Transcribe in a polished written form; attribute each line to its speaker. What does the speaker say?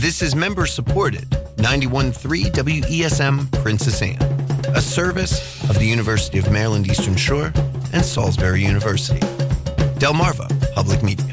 Speaker 1: This is member-supported 91.3 WESM Princess Anne, a service of the University of Maryland Eastern Shore and Salisbury University. Delmarva Public Media.